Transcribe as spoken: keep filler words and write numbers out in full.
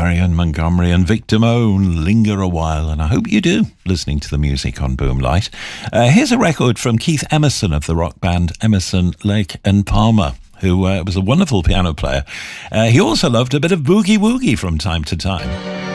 Marion Montgomery and Victor Moan, Linger a While, and I hope you do, listening to the music on Boomlight. Uh, here's a record from Keith Emerson of the rock band Emerson, Lake and Palmer, who uh, was a wonderful piano player. Uh, he also loved a bit of boogie woogie from time to time.